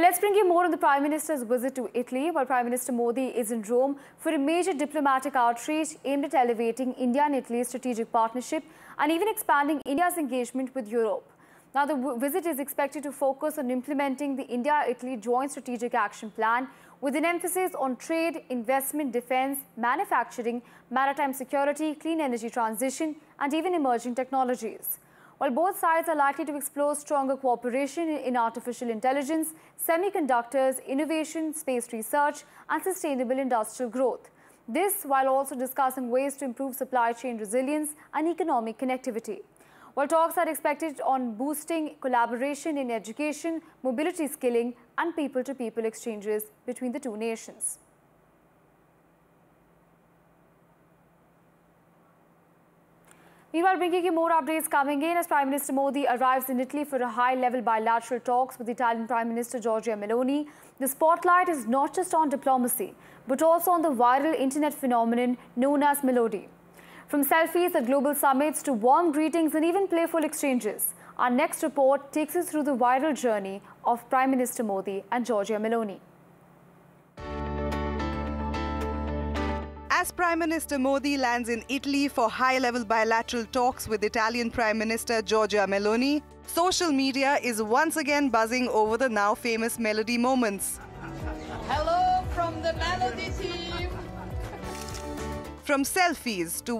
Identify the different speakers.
Speaker 1: Well, let's bring you more on the Prime Minister's visit to Italy, while Prime Minister Modi is in Rome for a major diplomatic outreach aimed at elevating India and Italy's strategic partnership and even expanding India's engagement with Europe. Now, the visit is expected to focus on implementing the India-Italy Joint Strategic Action Plan with an emphasis on trade, investment, defense, manufacturing, maritime security, clean energy transition, and even emerging technologies. While both sides are likely to explore stronger cooperation in artificial intelligence, semiconductors, innovation, space research, and sustainable industrial growth. This while also discussing ways to improve supply chain resilience and economic connectivity. While talks are expected on boosting collaboration in education, mobility skilling, and people-to-people exchanges between the two nations. Meanwhile, bringing you more updates coming in as Prime Minister Modi arrives in Italy for a high-level bilateral talks with Italian Prime Minister Giorgia Meloni. The spotlight is not just on diplomacy, but also on the viral internet phenomenon known as Melody. From selfies at global summits to warm greetings and even playful exchanges, our next report takes us through the viral journey of Prime Minister Modi and Giorgia Meloni.
Speaker 2: As Prime Minister Modi lands in Italy for high-level bilateral talks with Italian Prime Minister Giorgia Meloni, social media is once again buzzing over the now famous Melody moments.
Speaker 3: Hello from the Melody team!
Speaker 2: From selfies to